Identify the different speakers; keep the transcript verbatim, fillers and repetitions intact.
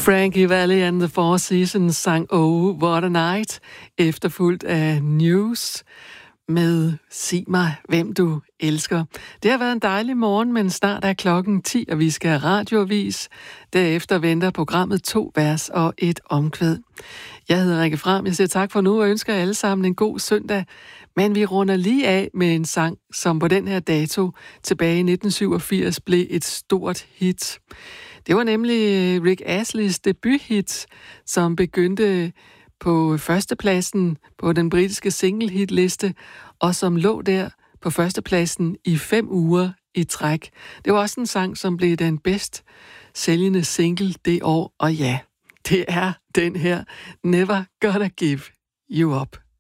Speaker 1: Frankie Valli and the Four Seasons sang Oh, What a Night, efterfulgt af News med Sig mig, hvem du elsker. Det har været en dejlig morgen, men snart er klokken ti, og vi skal have radioavis. Derefter venter programmet to vers og et omkvæd. Jeg hedder Rikke Fram, jeg siger tak for nu og ønsker alle sammen en god søndag. Men vi runder lige af med en sang, som på den her dato tilbage i nitten syvogfirs blev et stort hit. Det var nemlig Rick Astley's debuthit, som begyndte på førstepladsen på den britiske single-hitliste, og som lå der på førstepladsen i fem uger i træk. Det var også en sang, som blev den bedst sælgende single det år, og ja, det er den her Never Gonna Give You Up.